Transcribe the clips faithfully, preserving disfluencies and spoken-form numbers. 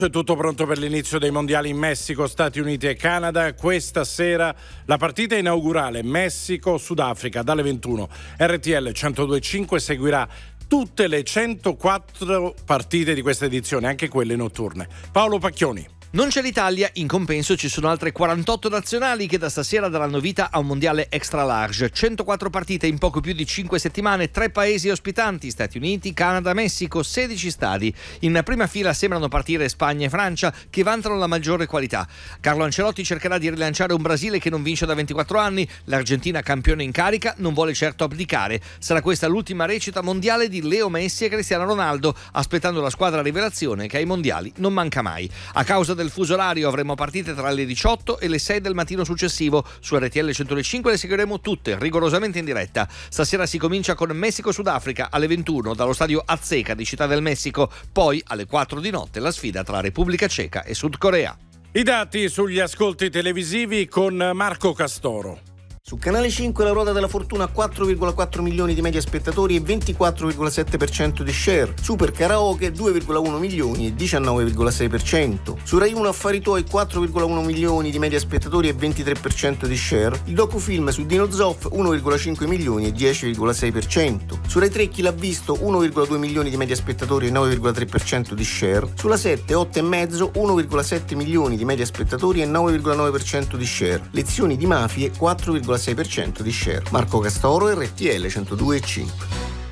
È tutto pronto per l'inizio dei mondiali in Messico, Stati Uniti e Canada. Questa sera la partita inaugurale Messico-Sudafrica dalle ventuno. R T L centodue e cinque seguirà tutte le centoquattro partite di questa edizione, anche quelle notturne. Paolo Pacchioni. Non c'è l'Italia, in compenso ci sono altre quarantotto nazionali che da stasera daranno vita a un mondiale extra large. centoquattro partite in poco più di cinque settimane, tre paesi ospitanti, Stati Uniti, Canada, Messico, sedici stadi. In prima fila sembrano partire Spagna e Francia, che vantano la maggiore qualità. Carlo Ancelotti cercherà di rilanciare un Brasile che non vince da ventiquattro anni. L'Argentina, campione in carica, non vuole certo abdicare. Sarà questa l'ultima recita mondiale di Leo Messi e Cristiano Ronaldo, aspettando la squadra rivelazione che ai mondiali non manca mai. A causa del fuso orario avremo partite tra le diciotto e le sei del mattino successivo. Su R T L centodue e cinque le seguiremo tutte rigorosamente in diretta. Stasera si comincia con Messico-Sudafrica alle ventuno dallo stadio Azteca di Città del Messico, poi alle quattro di notte la sfida tra Repubblica Ceca e Sud Corea. I dati sugli ascolti televisivi con Marco Castoro. Su Canale cinque la ruota della fortuna ha quattro virgola quattro milioni di media spettatori e ventiquattro virgola sette per cento di share. Super Karaoke due virgola uno milioni e diciannove virgola sei per cento. Su Rai uno Affari Tuoi quattro virgola uno milioni di media spettatori e ventitré per cento di share. Il docufilm su Dino Zoff uno virgola cinque milioni e dieci virgola sei per cento. Su Rai tre Chi l'ha visto uno virgola due milioni di media spettatori e nove virgola tre per cento di share. Sulla sette otto e mezzo uno virgola sette milioni di media spettatori e nove virgola nove per cento di share. Lezioni di mafie quattro virgola sei per cento di share. Marco Castoro, R T L centodue e cinque.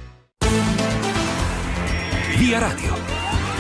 Via Radio.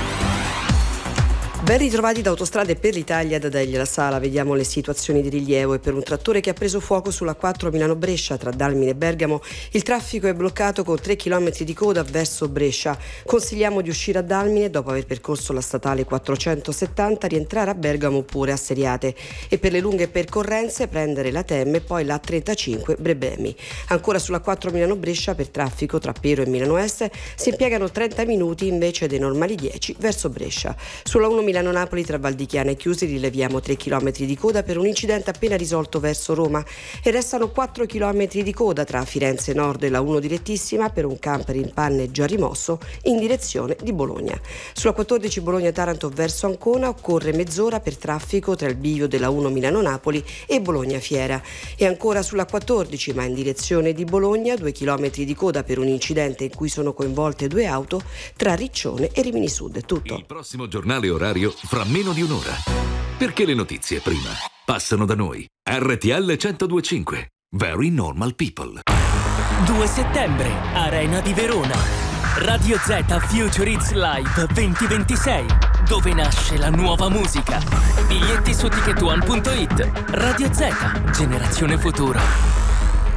Ben ritrovati da Autostrade per l'Italia da Delia La Sala. Vediamo le situazioni di rilievo. E per un trattore che ha preso fuoco sulla quattro Milano-Brescia tra Dalmine e Bergamo, il traffico è bloccato con tre chilometri di coda verso Brescia. Consigliamo di uscire a Dalmine dopo aver percorso la statale quattrocentosettanta, rientrare a Bergamo oppure a Seriate, e per le lunghe percorrenze prendere la Tem e poi la trentacinque Brebemi. Ancora sulla quattro Milano-Brescia per traffico tra Pero e Milano Est si impiegano trenta minuti invece dei normali dieci verso Brescia. Sulla uno Milano-Napoli tra Val di Chiana e Chiusi rileviamo tre chilometri di coda per un incidente appena risolto verso Roma, e restano quattro chilometri di coda tra Firenze Nord e la uno direttissima per un camper in panne già rimosso in direzione di Bologna. Sulla quattordici Bologna-Taranto verso Ancona occorre mezz'ora per traffico tra il bivio della uno Milano-Napoli e Bologna-Fiera, e ancora sulla quattordici ma in direzione di Bologna due chilometri di coda per un incidente in cui sono coinvolte due auto tra Riccione e Rimini Sud. È tutto. Il prossimo giornale orario fra meno di un'ora. Perché le notizie prima passano da noi. R T L centodue e cinque. Very Normal People. due settembre, Arena di Verona. Radio Z Future Hits Live duemilaventisei, dove nasce la nuova musica. Biglietti su ticket one punto it. Radio Z, generazione futuro.